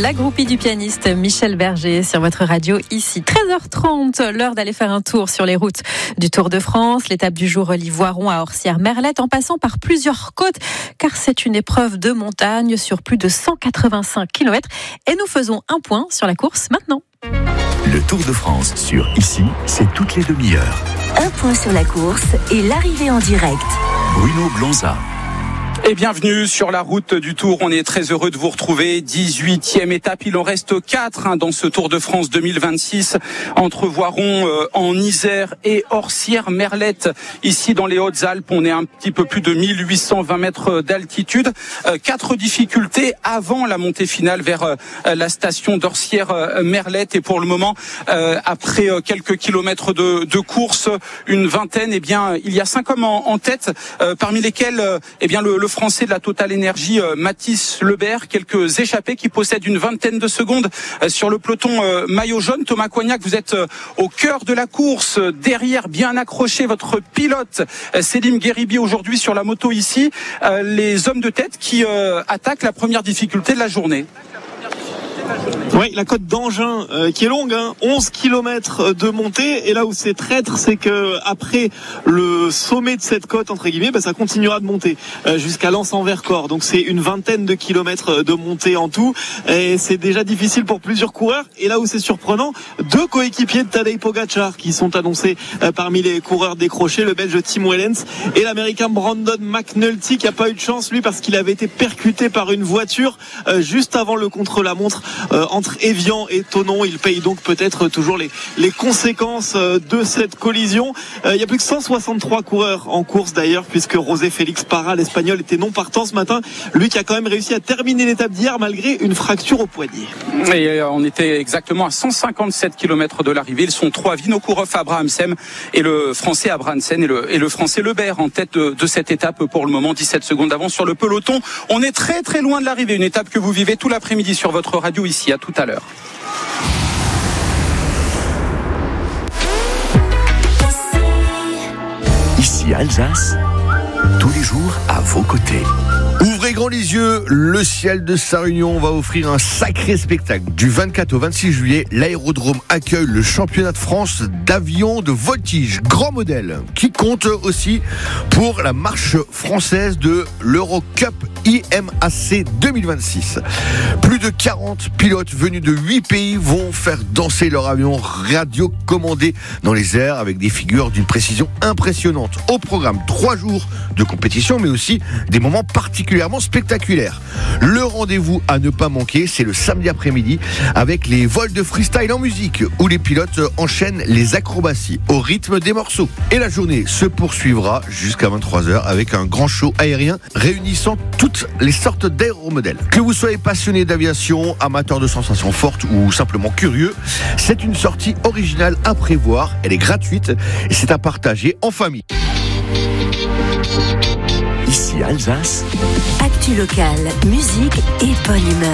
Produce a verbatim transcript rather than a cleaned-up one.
la groupie du pianiste Michel Berger sur votre radio ici. treize heures trente, l'heure d'aller faire un tour sur les routes du Tour de France. L'étape du jour relie Voiron à Orsières-Merlette en passant par plusieurs côtes car c'est une épreuve de montagne sur plus de cent quatre-vingt-cinq kilomètres. Et nous faisons un point sur la course maintenant. Le Tour de France sur Ici, c'est toutes les demi-heures. Un point sur la course et l'arrivée en direct. Bruno Blanza. Et bienvenue sur la route du Tour. On est très heureux de vous retrouver. dix-huitième étape. Il en reste quatre hein, dans ce Tour de France deux mille vingt-six entre Voiron euh, en Isère et Orsières-Merlette. Ici dans les Hautes-Alpes, on est un petit peu plus de mille huit cent vingt mètres d'altitude. Euh, quatre difficultés avant la montée finale vers euh, la station d'Orsières-Merlette. Et pour le moment, euh, après euh, quelques kilomètres de, de course, une vingtaine, eh bien, il y a cinq hommes en, en tête, euh, parmi lesquels, euh, eh bien, le, le Français de la Total Énergie, euh, Mathis Lebert, quelques échappés qui possèdent une vingtaine de secondes euh, sur le peloton euh, maillot jaune. Thomas Coignac, vous êtes euh, au cœur de la course, euh, derrière, bien accroché, votre pilote euh, Selim Gheribi aujourd'hui sur la moto ici. Euh, les hommes de tête qui euh, attaquent la première difficulté de la journée. Oui, la côte d'Angin euh, qui est longue, hein, onze kilomètres de montée. Et là où c'est traître, c'est que après le sommet de cette côte, entre guillemets, bah, ça continuera de monter euh, jusqu'à Lens-en-Vercors. Donc c'est une vingtaine de kilomètres de montée en tout. Et c'est déjà difficile pour plusieurs coureurs. Et là où c'est surprenant, deux coéquipiers de Tadej Pogacar qui sont annoncés euh, parmi les coureurs décrochés, le Belge Tim Wellens et l'Américain Brandon McNulty qui a pas eu de chance lui parce qu'il avait été percuté par une voiture euh, juste avant le contre-la-montre euh, entre Évian et Thonon. Il paye donc peut-être toujours les, les conséquences euh, de cette collision. Euh, il y a plus que cent soixante-trois coureurs en course d'ailleurs puisque José Félix Parra, l'Espagnol, était non partant ce matin. Lui qui a quand même réussi à terminer l'étape d'hier malgré une fracture au poignet. Et euh, on était exactement à cent cinquante-sept kilomètres de l'arrivée. Ils sont trois, Vinokourov, Abrahamsen et le Français Abrahamsen et le, et le Français Lebert en tête de, de cette étape pour le moment. dix-sept secondes d'avance sur le peloton. On est très très loin de l'arrivée. Une étape que vous vivez tout l'après-midi sur votre radio ici. À tout à l'heure. Ici Alsace, tous les jours à vos côtés. Ouvrez grand les yeux, le ciel de Sarre-Union va offrir un sacré spectacle. Du vingt-quatre au vingt-six juillet, l'aérodrome accueille le championnat de France d'avion de voltige, grand modèle, qui compte aussi pour la marche française de l'Eurocup I M A C deux mille vingt-six. Plus de quarante pilotes venus de huit pays vont faire danser leur avion radiocommandé dans les airs avec des figures d'une précision impressionnante. Au programme, trois jours de compétition, mais aussi des moments particulièrement spectaculaires. Le rendez-vous à ne pas manquer, c'est le samedi après-midi avec les vols de freestyle en musique où les pilotes enchaînent les acrobaties au rythme des morceaux. Et la journée se poursuivra jusqu'à vingt-trois heures avec un grand show aérien réunissant toutes les sortes d'aéromodèles. Que vous soyez passionné d'aviation, amateur de sensations fortes ou simplement curieux, c'est une sortie originale à prévoir. Elle est gratuite et c'est à partager en famille. Ici Alsace. Actu locale, musique et bonne humeur.